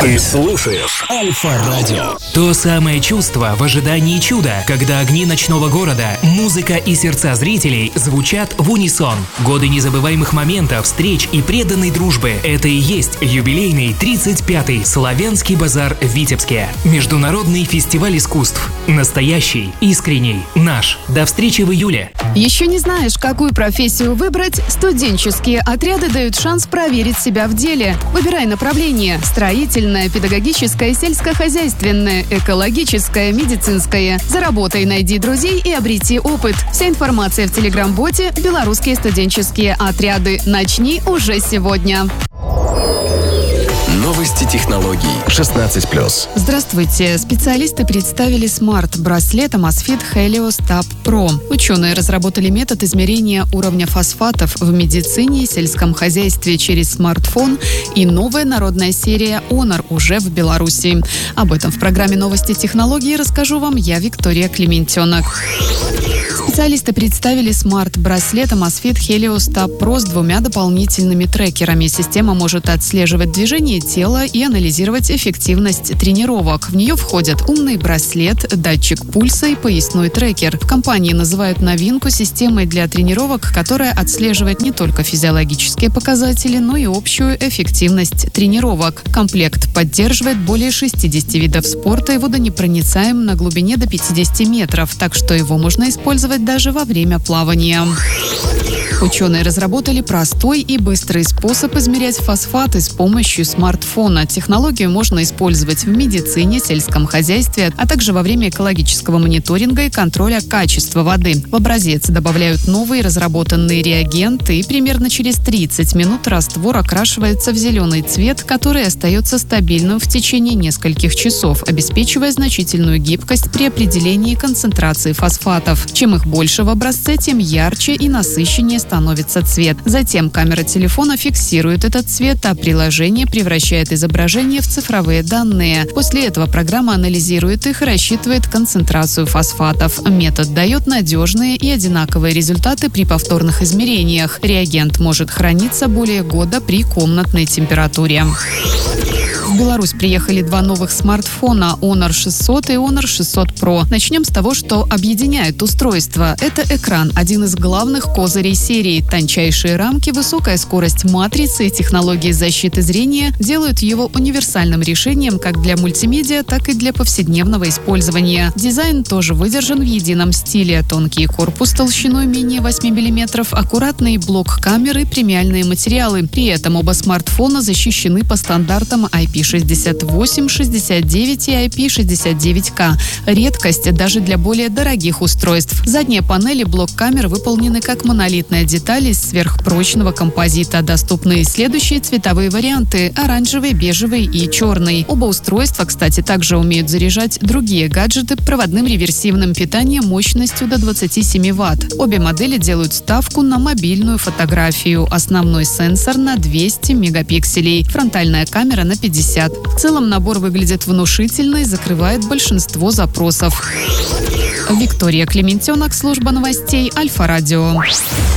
Ты слушаешь Альфа-радио. То самое чувство в ожидании чуда, когда огни ночного города, музыка и сердца зрителей звучат в унисон. Годы незабываемых моментов, встреч и преданной дружбы. Это и есть юбилейный 35-й Славянский базар в Витебске. Международный фестиваль искусств. Настоящий, искренний, наш. До встречи в июле. Еще не знаешь, какую профессию выбрать? Студенческие отряды дают шанс проверить себя в деле. Выбирай направление: строительное, педагогическое, сельскохозяйственное, экологическое, медицинское. Заработай, найди друзей и обрети опыт. Вся информация в телеграм-боте «Белорусские студенческие отряды». Начни уже сегодня. Новости технологий 16+. Здравствуйте. Специалисты представили смарт-браслет Amazfit Helios Tab Pro. Ученые разработали метод измерения уровня фосфатов в медицине и сельском хозяйстве через смартфон, и новая народная серия Honor уже в Беларуси. Об этом в программе «Новости технологий» расскажу вам я, Виктория Клементенок. Специалисты представили смарт-браслет Amazfit Helios Tab Pro с 2 дополнительными трекерами. Система может отслеживать движение тела и анализировать эффективность тренировок. В нее входят умный браслет, датчик пульса и поясной трекер. В компании называют новинку системой для тренировок, которая отслеживает не только физиологические показатели, но и общую эффективность тренировок. Комплект поддерживает более 60 видов спорта и водонепроницаем на глубине до 50 метров, так что его можно использовать даже во время плавания. Ученые разработали простой и быстрый способ измерять фосфаты с помощью смартфона. Технологию можно использовать в медицине, сельском хозяйстве, а также во время экологического мониторинга и контроля качества воды. В образец добавляют новые разработанные реагенты, и примерно через 30 минут раствор окрашивается в зеленый цвет, который остается стабильным в течение нескольких часов, обеспечивая значительную гибкость при определении концентрации фосфатов. Чем их больше в образце, тем ярче и насыщеннее становится цвет. Затем камера телефона фиксирует этот цвет, а приложение превращает изображение в цифровые данные. После этого программа анализирует их и рассчитывает концентрацию фосфатов. Метод дает надежные и одинаковые результаты при повторных измерениях. Реагент может храниться более года при комнатной температуре. В Беларусь приехали 2 новых смартфона Honor 600 и Honor 600 Pro. Начнем с того, что объединяет устройство. Это экран, один из главных козырей серии. Тончайшие рамки, высокая скорость матрицы и технологии защиты зрения делают его универсальным решением как для мультимедиа, так и для повседневного использования. Дизайн тоже выдержан в едином стиле. Тонкий корпус толщиной менее 8 мм, аккуратный блок камеры, премиальные материалы. При этом оба смартфона защищены по стандартам IP68, 69 и IP69K. Редкость даже для более дорогих устройств. Задние панели блок камер выполнены как монолитная деталь из сверхпрочного композита. Доступны следующие цветовые варианты: оранжевый, бежевый и черный. Оба устройства, кстати, также умеют заряжать другие гаджеты проводным реверсивным питанием мощностью до 27 Вт. Обе модели делают ставку на мобильную фотографию. Основной сенсор на 200 мегапикселей, фронтальная камера на 50. В целом набор выглядит внушительно и закрывает большинство запросов. Виктория Клементенок, служба новостей Альфа-радио.